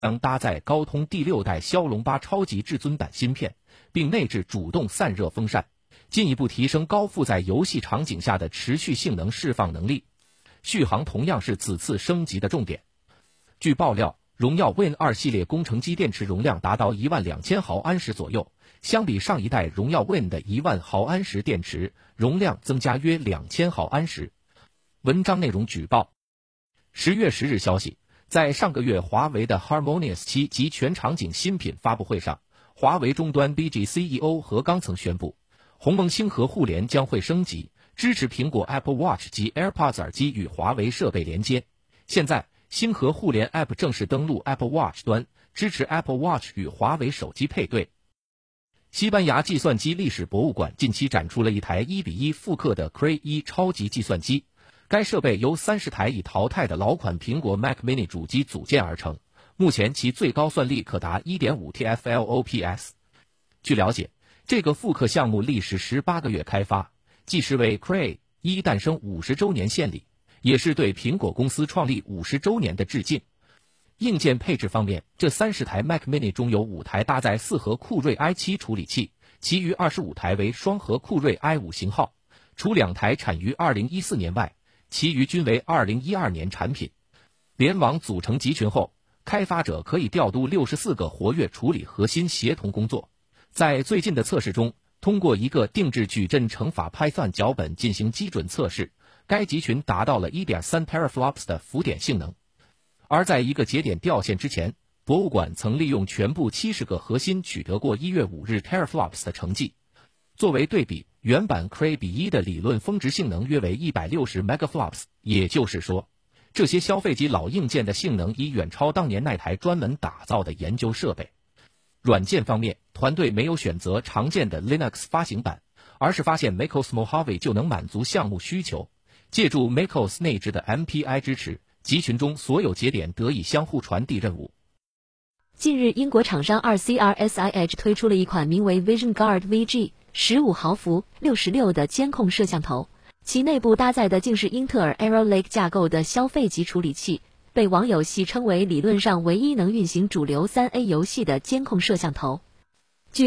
将搭载高通第6代骁龙8超级至尊版芯片，并内置主动散热风扇，进一步提升高负载游戏场景下的持续性能释放能力。续航同样是此次升级的重点。据爆料，荣耀 Win 2系列工程机电池容量达到12000毫安时左右，相比上一代荣耀 Win 的10000毫安时电池，容量增加约2000毫安时。文章内容举报。10月10日消息，在上个月华为的 Harmonious 7及全场景新品发布会上，华为终端 BG CEO 何刚曾宣布，鸿蒙星河互联将会升级，支持苹果 Apple Watch 及 AirPods 耳机与华为设备连接。现在，星河互联 App 正式登陆 Apple Watch 端，支持 Apple Watch 与华为手机配对。西班牙计算机历史博物馆近期展出了一台1:1复刻的 Cray 1超级计算机，该设备由30台已淘汰的老款苹果 Mac mini 主机组建而成，目前其最高算力可达 1.5 TFLOPS。据了解，这个复刻项目历时18个月开发，既是为 Cray 1诞生50周年献礼，也是对苹果公司创立50周年的致敬。硬件配置方面，这30台 Mac mini 中有5台搭载4核酷睿 i7 处理器，其余25台为双核酷睿 i5 型号，除2台产于2014年外，其余均为2012年产品。联网组成集群后，开发者可以调度64个活跃处理核心协同工作。在最近的测试中，通过一个定制矩阵乘法 Python 脚本进行基准测试，该集群达到了 1.3 teraflops 的浮点性能。而在一个节点掉线之前，博物馆曾利用全部70个核心取得过1月5日 teraflops 的成绩。作为对比，原版 Cray 比1的理论峰值性能约为160 megaflops， 也就是说，这些消费级老硬件的性能已远超当年那台专门打造的研究设备。软件方面，团队没有选择常见的 Linux 发行版，而是发现 MacOS Mojave 就能满足项目需求，借助 MacOS 内置的 MPI 支持，集群中所有节点得以相互传递任务。 近日，英国厂商 RCRSIH 推出了一款名为 Vision Guard VG 15毫伏66的监控摄像头，其内部搭载的竟是英特尔 Arrow Lake 架构的消费级处理器，被网友戏称为理论上唯一能运行主流 3A 游戏的监控摄像头。据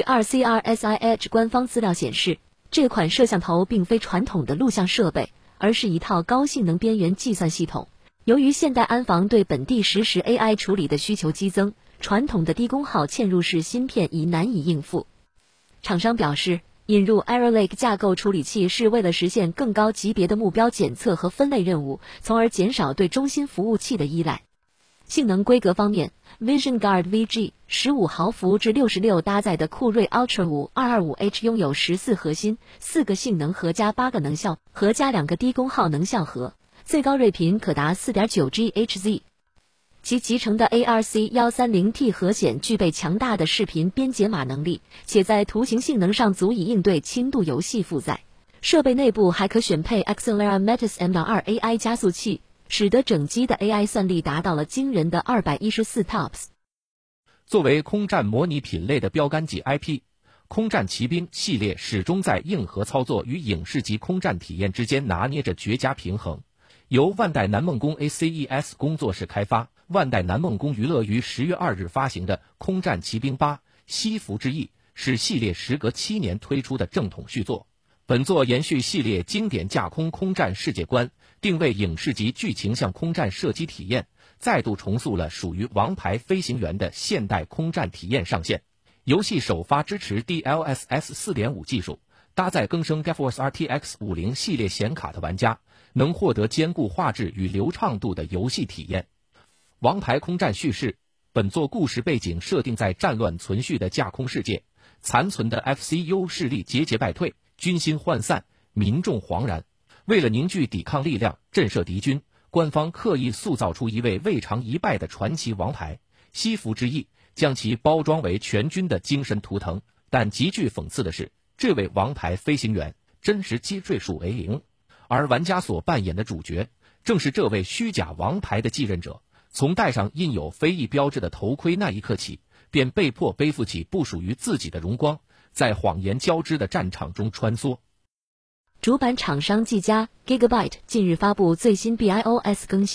RCRSIH 官方资料显示，这款摄像头并非传统的录像设备，而是一套高性能边缘计算系统。由于现代安防对本地实时 AI 处理的需求激增，传统的低功耗嵌入式芯片已难以应付。厂商表示，引入 Arrow Lake 架构处理器是为了实现更高级别的目标检测和分类任务，从而减少对中心服务器的依赖。性能规格方面， Vision Guard VG 15毫伏至66搭载的酷睿 Ultra 5 225H 拥有14核心、4个性能核加8个能效核加2个低功耗能效核，最高睿频可达 4.9 GHz。其集成的 ARC130T 核显具备强大的视频编解码能力，且在图形性能上足以应对轻度游戏负载。设备内部还可选配 Axelera Metis M.2 AI 加速器，使得整机的 AI 算力达到了惊人的214 TOPS。 作为空战模拟品类的标杆级 IP， 空战骑兵系列始终在硬核操作与影视级空战体验之间拿捏着绝佳平衡。由万代南梦宫 ACES 工作室开发，万代南梦宫娱乐于10月2日发行的《空战骑兵8：西服之翼》是系列时隔7年推出的正统续作。本作延续系列经典架空空战世界观，定位影视级剧情向空战射击体验，再度重塑了属于王牌飞行员的现代空战体验上限。游戏首发支持 DLSS 4.5 技术，搭载更生 GeForce RTX 50系列显卡的玩家能获得兼顾画质与流畅度的游戏体验。王牌空战叙事，本作故事背景设定在战乱存续的架空世界，残存的 FCU 势力节节败退，军心涣散，民众惶然。为了凝聚抵抗力量，震慑敌军，官方刻意塑造出一位未尝一败的传奇王牌西服之翼，将其包装为全军的精神图腾。但极具讽刺的是，这位王牌飞行员真实期赘数为0，而玩家所扮演的主角正是这位虚假王牌的继任者。从戴上印有非裔标志的头盔那一刻起，便被迫背负起不属于自己的荣光，在谎言交织的战场中穿梭。 主板厂商技嘉 Gigabyte 近日发布最新 BIOS 更新，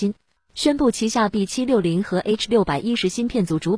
宣布旗下 B760和H610芯片组主